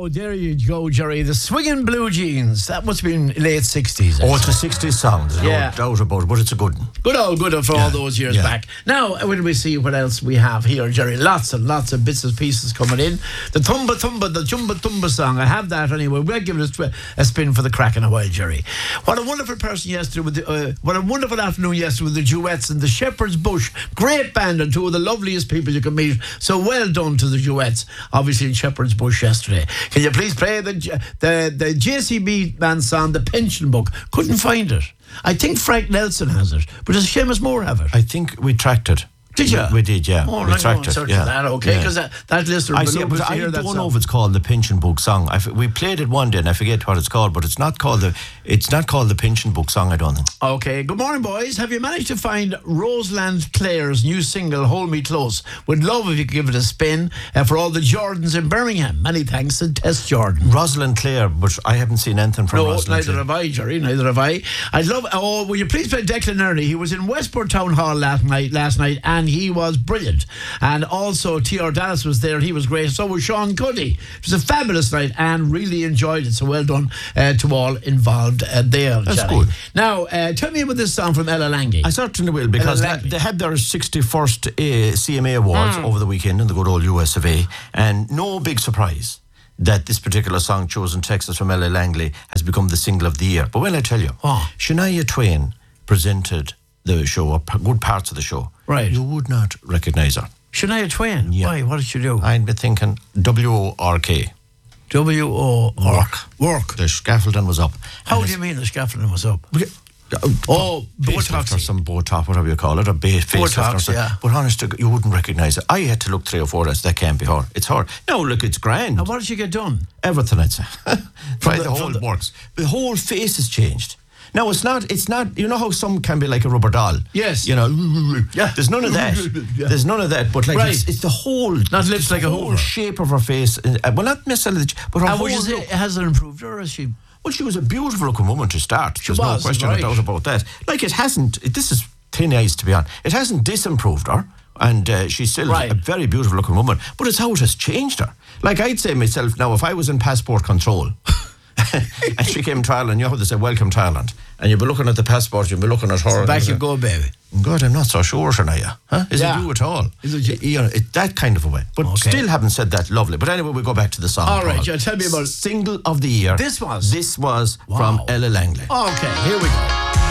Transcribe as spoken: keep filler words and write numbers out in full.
Oh, there you go, Jerry. The Swinging Blue Jeans. That must have been late sixties. Oh, it's a sixties song. There's Yeah. no doubt about it, but it's a good one. Good old, good old for Yeah. all those years Yeah. back. Now, when we see what else we have here, Jerry, lots and lots of bits and pieces coming in. The Tumba Tumba, the Jumba Tumba song. I have that anyway. We'll give it a, tw- a spin for the crack in a while, Jerry. What a wonderful person yesterday with the, uh, what a wonderful afternoon yesterday with the duets and the Shepherd's Bush. Great band and two of the loveliest people you can meet. So well done to the duets, obviously in Shepherd's Bush yesterday. Can you please play the the the J C B band song, The Pension Book? Couldn't find it. I think Frank Nelson has it, but does Seamus Moore have it? I think we tracked it. Did you? We did, yeah. Oh, we right, tracked go it. search Yeah. that, okay? Because Yeah. that, that listener I would see, love but to I hear that don't know song. if it's called the Pension Book song. I f- we played it one day and I forget what it's called, but it's not called the it's not called the Pension Book song, I don't think. Okay, good morning, boys. Have you managed to find Roseland Clare's new single, Hold Me Close? Would love if you could give it a spin uh, for all the Jordans in Birmingham. Many thanks to Tess Jordan. Rosalind Clare, but I haven't seen anything from No, Rosalind neither Clare. have I, Jerry. Neither have I. I'd love. Oh, will you please play Declan Early? He was in Westport Town Hall last night. Last night, and he was brilliant. And also, T R Dallas was there. He was great. So was Sean Cuddy. It was a fabulous night, and really enjoyed it. So well done uh, to all involved uh, there. That's Jerry. good. Now, uh, tell me about this song from Ella Langley. I certainly will, because Ella they, Langley. they had their sixty-first uh, C M A Awards over the weekend in the good old U S of A, and no big surprise that this particular song, Chosen Texas from Ella Langley, has become the single of the year. But when I tell you, Oh. Shania Twain presented the show, or p- good parts of the show, Right. you would not recognise her. Shania Twain. Yeah. Why? What did she do? I'd be thinking W O R K. W O Work. Work. The scaffolding was up. How And do you mean the scaffolding was up? it's- Oh, Face lift or Botox. some Botox, whatever you call it, or base face lift or Botox, something. yeah. But honest to God, you wouldn't recognise it. I had to look three or four times. That can't be her. It's her. No, look, it's grand. And what did she get done? Everything, I'd say. Try the- the from whole the- works. The whole face has changed. Now, it's not, it's not, you know how some can be like a rubber doll? Yes. You know, Yeah. there's none of that. Yeah. There's none of that, but like, Right. it's, it's the whole, Not lips it's like the a whole Hoover. shape of her face. Uh, well, not necessarily, the- but her And whole would you say, look. has it improved her, or is she? Well, she was a beautiful looking woman to start. There's no was, question right. or doubt about that. Like, it hasn't, it, this is thin ice to be on. It hasn't disimproved her. And uh, she's still Right. a very beautiful looking woman. But it's how it has changed her. Like, I'd say myself now, if I was in passport control and she came to Ireland, you know how they say, welcome to Ireland. And you'd be looking at the passport, you'd be looking at her. Back and you go, baby. God, I'm not so sure, Shania. Huh? Is Yeah. it you at all? Is it you? You know, it, that kind of a way. But Okay. still haven't said that lovely. But anyway, we'll go back to the song. All right, Paul. yeah, tell me about it. Single of the year. This was? This was Wow. from Ella Langley. Okay, here we go.